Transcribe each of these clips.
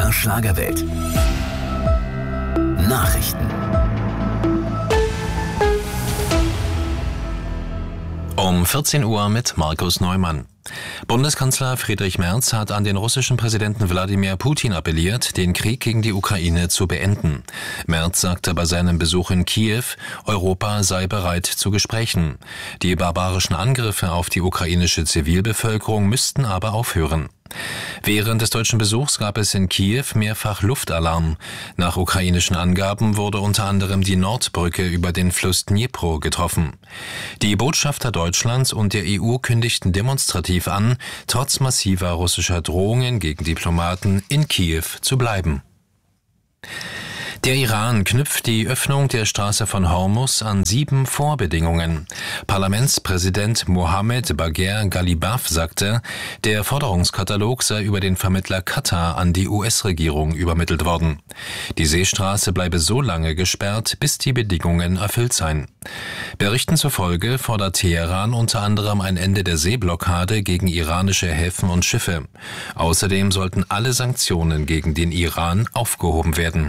MDR Schlagerwelt. Nachrichten. Um 14 Uhr mit Markus Neumann. Bundeskanzler Friedrich Merz hat an den russischen Präsidenten Wladimir Putin appelliert, den Krieg gegen die Ukraine zu beenden. Merz sagte bei seinem Besuch in Kiew, Europa sei bereit zu Gesprächen. Die barbarischen Angriffe auf die ukrainische Zivilbevölkerung müssten aber aufhören. Während des deutschen Besuchs gab es in Kiew mehrfach Luftalarm. Nach ukrainischen Angaben wurde unter anderem die Nordbrücke über den Fluss Dnipro getroffen. Die Botschafter Deutschlands und der EU kündigten demonstrativ an, trotz massiver russischer Drohungen gegen Diplomaten in Kiew zu bleiben. Der Iran knüpft die Öffnung der Straße von Hormuz an 7 Vorbedingungen. Parlamentspräsident Mohammed Bagher Ghalibaf sagte, der Forderungskatalog sei über den Vermittler Katar an die US-Regierung übermittelt worden. Die Seestraße bleibe so lange gesperrt, bis die Bedingungen erfüllt seien. Berichten zufolge fordert Teheran unter anderem ein Ende der Seeblockade gegen iranische Häfen und Schiffe. Außerdem sollten alle Sanktionen gegen den Iran aufgehoben werden.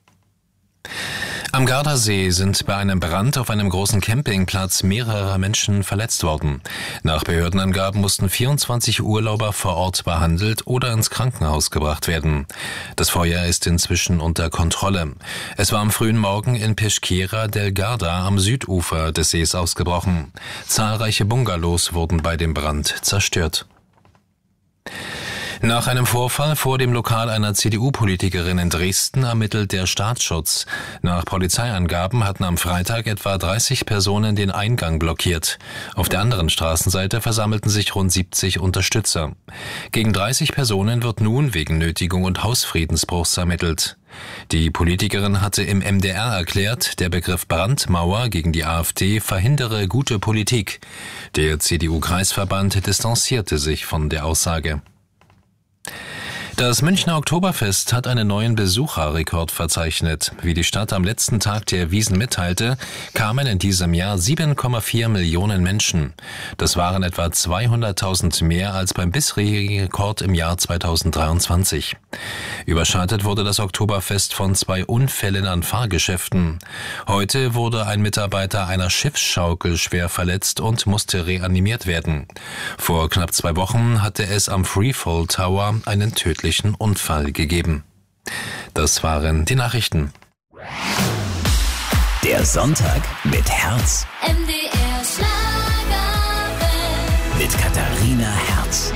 Am Gardasee sind bei einem Brand auf einem großen Campingplatz mehrere Menschen verletzt worden. Nach Behördenangaben mussten 24 Urlauber vor Ort behandelt oder ins Krankenhaus gebracht werden. Das Feuer ist inzwischen unter Kontrolle. Es war am frühen Morgen in Pesquera del Garda am Südufer des Sees ausgebrochen. Zahlreiche Bungalows wurden bei dem Brand zerstört. Nach einem Vorfall vor dem Lokal einer CDU-Politikerin in Dresden ermittelt der Staatsschutz. Nach Polizeiangaben hatten am Freitag etwa 30 Personen den Eingang blockiert. Auf der anderen Straßenseite versammelten sich rund 70 Unterstützer. Gegen 30 Personen wird nun wegen Nötigung und Hausfriedensbruchs ermittelt. Die Politikerin hatte im MDR erklärt, der Begriff Brandmauer gegen die AfD verhindere gute Politik. Der CDU-Kreisverband distanzierte sich von der Aussage. Das Münchner Oktoberfest hat einen neuen Besucherrekord verzeichnet. Wie die Stadt am letzten Tag der Wiesn mitteilte, kamen in diesem Jahr 7,4 Millionen Menschen. Das waren etwa 200.000 mehr als beim bisherigen Rekord im Jahr 2023. Überschattet wurde das Oktoberfest von 2 Unfällen an Fahrgeschäften. Heute wurde ein Mitarbeiter einer Schiffsschaukel schwer verletzt und musste reanimiert werden. Vor knapp 2 Wochen hatte es am Freefall Tower einen tödlichen Unfall gegeben. Das waren die Nachrichten. Der Sonntag mit Herz. MDR Schlagerwelt. Mit Katharina Herz.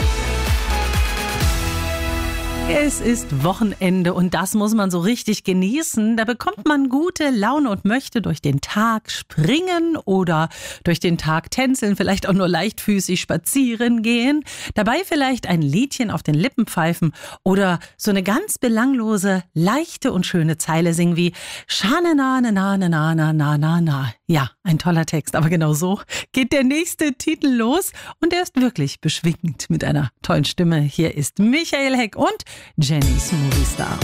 Es ist Wochenende und das muss man so richtig genießen. Da bekommt man gute Laune und möchte durch den Tag springen oder durch den Tag tänzeln, vielleicht auch nur leichtfüßig spazieren gehen. Dabei vielleicht ein Liedchen auf den Lippen pfeifen oder so eine ganz belanglose, leichte und schöne Zeile singen wie Schane na na na na na na na na. Ja, ein toller Text, aber genau so geht der nächste Titel los und er ist wirklich beschwingend mit einer tollen Stimme. Hier ist Michael Heck und Jennys Movistar.